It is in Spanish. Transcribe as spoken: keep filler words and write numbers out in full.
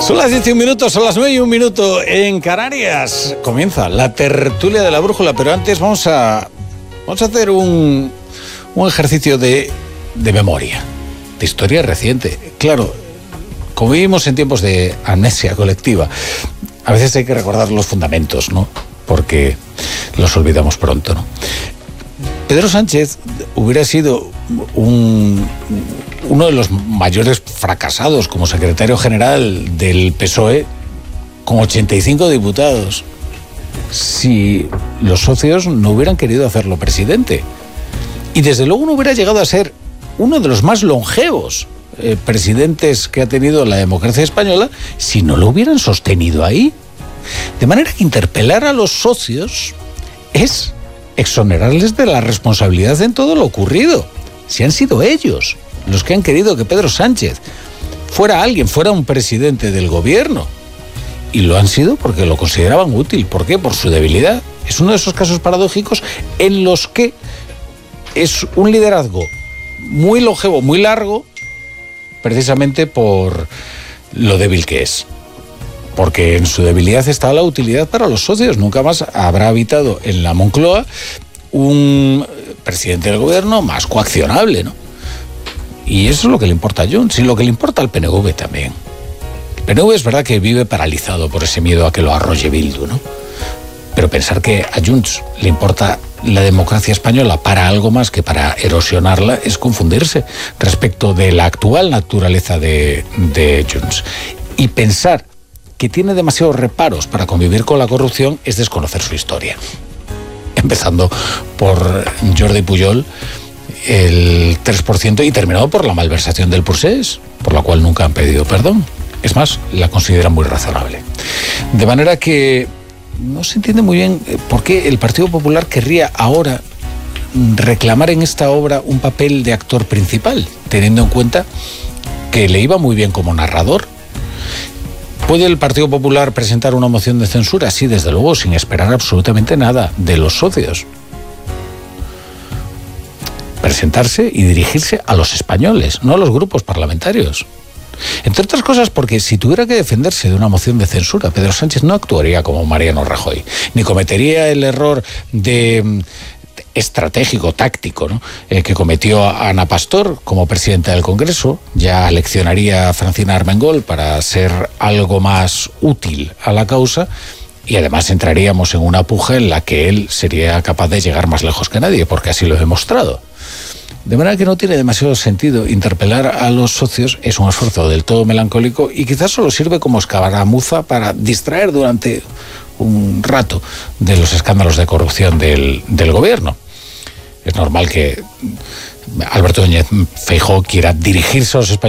Son las diez y un minutos, son las nueve y un minuto en Canarias. Comienza la tertulia de la brújula, pero antes vamos a, vamos a hacer un, un ejercicio de, de memoria, de historia reciente. Claro, como vivimos en tiempos de amnesia colectiva, a veces hay que recordar los fundamentos, ¿no? Porque los olvidamos pronto, ¿no? Pedro Sánchez hubiera sido un, uno de los mayores fracasados como secretario general del P S O E, con ochenta y cinco diputados, si los socios no hubieran querido hacerlo presidente. Y desde luego no hubiera llegado a ser uno de los más longevos eh, presidentes que ha tenido la democracia española si no lo hubieran sostenido ahí. De manera que interpelar a los socios es exonerarles de la responsabilidad en todo lo ocurrido. Si han sido ellos los que han querido que Pedro Sánchez fuera alguien, fuera un presidente del gobierno. Y lo han sido porque lo consideraban útil. ¿Por qué? Por su debilidad. Es uno de esos casos paradójicos en los que es un liderazgo muy longevo, muy largo, precisamente por lo débil que es. Porque en su debilidad está la utilidad para los socios. Nunca más habrá habitado en la Moncloa un presidente del gobierno más coaccionable, ¿no? Y eso es lo que le importa a Junts y lo que le importa al P N V también. El P N V es verdad que vive paralizado por ese miedo a que lo arrolle Bildu, ¿no? Pero pensar que a Junts le importa la democracia española para algo más que para erosionarla es confundirse respecto de la actual naturaleza de, de Junts. Y pensar que tiene demasiados reparos para convivir con la corrupción es desconocer su historia. Empezando por Jordi Pujol, el tres por ciento, y terminado por la malversación del Procés, por la cual nunca han pedido perdón. Es más, la consideran muy razonable. De manera que no se entiende muy bien por qué el Partido Popular querría ahora reclamar en esta obra un papel de actor principal, teniendo en cuenta que le iba muy bien como narrador. ¿Puede el Partido Popular presentar una moción de censura? Sí, desde luego, sin esperar absolutamente nada de los socios. Presentarse y dirigirse a los españoles, no a los grupos parlamentarios. Entre otras cosas porque si tuviera que defenderse de una moción de censura, Pedro Sánchez no actuaría como Mariano Rajoy, ni cometería el error de estratégico, táctico, ¿no? eh, que cometió Ana Pastor como presidenta del Congreso. Ya leccionaría a Francina Armengol para ser algo más útil a la causa, y además entraríamos en una puja en la que él sería capaz de llegar más lejos que nadie, porque así lo he demostrado. De manera que no tiene demasiado sentido interpelar a los socios. Es un esfuerzo del todo melancólico y quizás solo sirve como escaramuza para distraer durante un rato de los escándalos de corrupción del, del gobierno. Es normal que Alberto Núñez Feijóo quiera dirigirse a los españoles